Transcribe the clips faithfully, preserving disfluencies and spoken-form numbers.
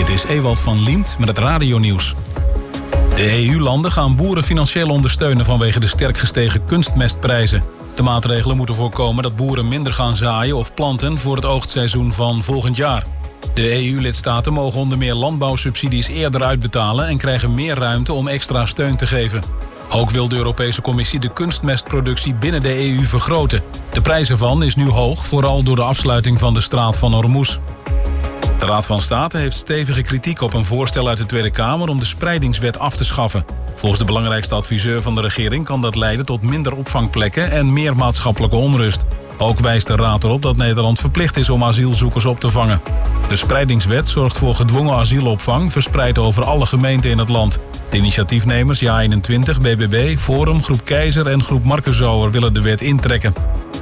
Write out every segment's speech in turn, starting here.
Dit is Ewald van Liemt met het radionieuws. De E U-landen gaan boeren financieel ondersteunen vanwege de sterk gestegen kunstmestprijzen. De maatregelen moeten voorkomen dat boeren minder gaan zaaien of planten voor het oogstseizoen van volgend jaar. De E U-lidstaten mogen onder meer landbouwsubsidies eerder uitbetalen en krijgen meer ruimte om extra steun te geven. Ook wil de Europese Commissie de kunstmestproductie binnen de E U vergroten. De prijs ervan is nu hoog, vooral door de afsluiting van de straat van Hormuz. De Raad van State heeft stevige kritiek op een voorstel uit de Tweede Kamer om de spreidingswet af te schaffen. Volgens de belangrijkste adviseur van de regering kan dat leiden tot minder opvangplekken en meer maatschappelijke onrust. Ook wijst de Raad erop dat Nederland verplicht is om asielzoekers op te vangen. De spreidingswet zorgt voor gedwongen asielopvang verspreid over alle gemeenten in het land. De initiatiefnemers J A eenentwintig, B B B, Forum, Groep Keizer en Groep Marcusauer willen de wet intrekken.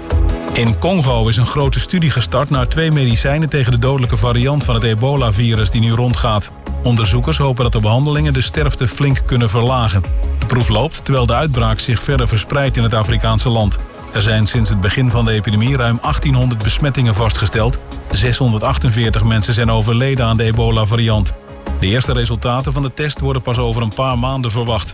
In Congo is een grote studie gestart naar twee medicijnen tegen de dodelijke variant van het ebola-virus die nu rondgaat. Onderzoekers hopen dat de behandelingen de sterfte flink kunnen verlagen. De proef loopt terwijl de uitbraak zich verder verspreidt in het Afrikaanse land. Er zijn sinds het begin van de epidemie ruim achttienhonderd besmettingen vastgesteld. zeshonderdachtenveertig mensen zijn overleden aan de ebola-variant. De eerste resultaten van de test worden pas over een paar maanden verwacht.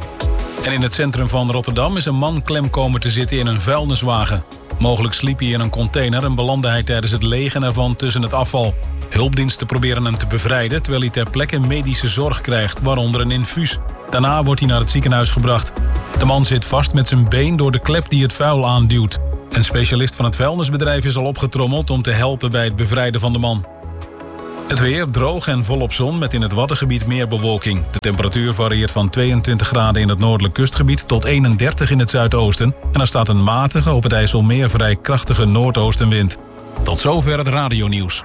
En in het centrum van Rotterdam is een man klem komen te zitten in een vuilniswagen. Mogelijk sliep hij in een container en belandde hij tijdens het legen ervan tussen het afval. Hulpdiensten proberen hem te bevrijden terwijl hij ter plekke medische zorg krijgt, waaronder een infuus. Daarna wordt hij naar het ziekenhuis gebracht. De man zit vast met zijn been door de klep die het vuil aanduwt. Een specialist van het vuilnisbedrijf is al opgetrommeld om te helpen bij het bevrijden van de man. Het weer droog en volop zon met in het Waddengebied meer bewolking. De temperatuur varieert van tweeëntwintig graden in het noordelijk kustgebied tot eenendertig in het zuidoosten. En er staat een matige, op het IJsselmeer vrij krachtige noordoostenwind. Tot zover het radionieuws.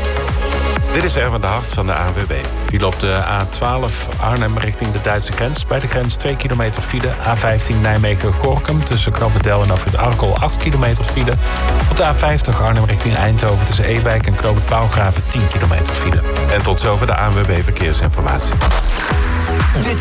Dit is Erwin de Hart van de A N W B. File op de A twaalf Arnhem richting de Duitse grens. Bij de grens twee kilometer file. A vijftien Nijmegen-Gorkum tussen Knoopend-El en Afrit Arkel acht kilometer file. Op de A vijftig Arnhem richting Eindhoven tussen Ewijk en Knoopend-Pauwgraven tien kilometer file. En tot zover de A N W B Verkeersinformatie.